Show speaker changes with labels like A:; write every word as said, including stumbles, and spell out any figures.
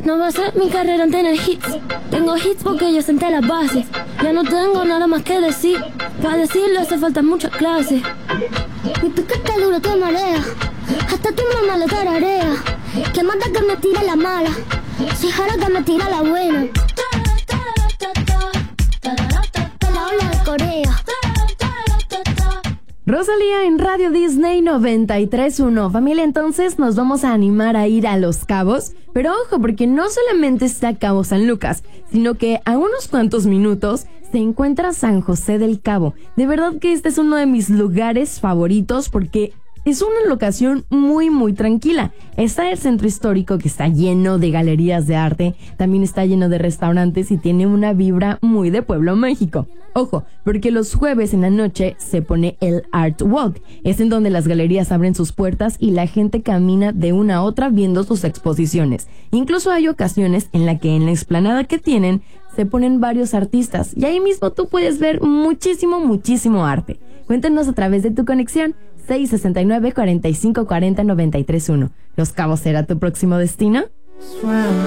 A: No va a ser mi carrera en tener hits. Tengo hits porque yo senté las bases. Ya no tengo nada más que decir. Para decirlo hace falta mucha clase. Y tú que te duro te marea. Hasta tu mamá lo tararea. Que manda que me tira la mala. Si jala que me tira la buena. La ola de Corea.
B: Rosalía en Radio Disney noventa y tres punto uno. Familia, entonces nos vamos a animar a ir a Los Cabos. Pero ojo, porque no solamente está Cabo San Lucas, sino que a unos cuantos minutos se encuentra San José del Cabo. De verdad que este es uno de mis lugares favoritos porque es una locación muy muy tranquila. Está el centro histórico que está lleno de galerías de arte, también está lleno de restaurantes y tiene una vibra muy de pueblo mágico. Ojo, porque los jueves en la noche se pone el Art Walk. Es en donde las galerías abren sus puertas y la gente camina de una a otra viendo sus exposiciones. Incluso hay ocasiones en la que en la explanada que tienen se ponen varios artistas y ahí mismo tú puedes ver muchísimo, muchísimo arte. Cuéntanos a través de tu conexión seis sesenta y nueve, cuarenta y cinco cuarenta, noventa y tres uno. ¿Los Cabos será tu próximo destino?